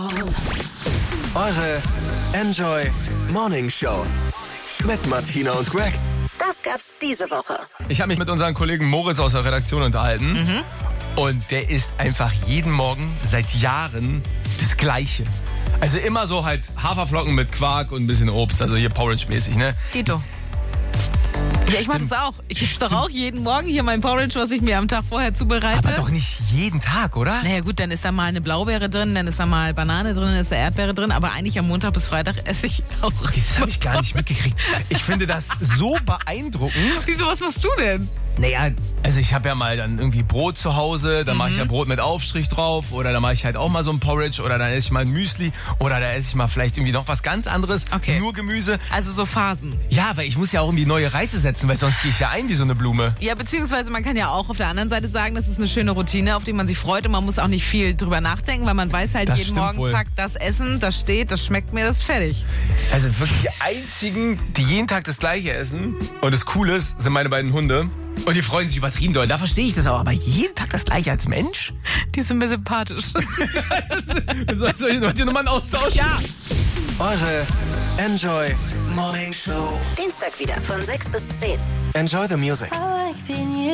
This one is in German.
Eure Enjoy Morning Show mit Martina und Greg. Das gab's diese Woche. Ich habe mich mit unserem Kollegen Moritz aus der Redaktion unterhalten. Und der isst einfach jeden Morgen seit Jahren das Gleiche. Also immer so halt Haferflocken mit Quark und ein bisschen Obst. Also hier Porridge-mäßig, ne? Dito. Ja, ich mach das auch. Ich esse doch auch jeden Morgen hier mein Porridge, was ich mir am Tag vorher zubereite. Aber doch nicht jeden Tag, oder? Naja gut, dann ist da mal eine Blaubeere drin, dann ist da mal Banane drin, dann ist da Erdbeere drin. Aber eigentlich am Montag bis Freitag esse ich auch. Okay, das habe ich gar nicht mitgekriegt. Ich finde das so beeindruckend. Wieso, was machst du denn? Naja, also ich habe ja mal dann irgendwie Brot zu Hause, dann mache ich ja Brot mit Aufstrich drauf oder dann mache ich halt auch mal so ein Porridge oder dann esse ich mal ein Müsli oder da esse ich mal vielleicht irgendwie noch was ganz anderes, Okay. nur Gemüse. Also so Phasen. Ja, weil ich muss ja auch irgendwie neue Reize setzen, weil sonst gehe ich ja ein wie so eine Blume. Ja, beziehungsweise man kann ja auch auf der anderen Seite sagen, das ist eine schöne Routine, auf die man sich freut und man muss auch nicht viel drüber nachdenken, weil man weiß halt Das jeden stimmt Morgen, wohl. zack, das Essen, das steht, das schmeckt mir, das ist fertig. Also wirklich die einzigen, die jeden Tag das Gleiche essen und das Coole ist, sind meine beiden Hunde. Und die freuen sich übertrieben doll. Da verstehe ich das auch. Aber jeden Tag das Gleiche als Mensch? Die sind mir sympathisch. Soll ich hier nochmal einen Austausch? Ja. Eure Enjoy Morning Show. Dienstag wieder von 6 bis 10. Enjoy the music. I like being you.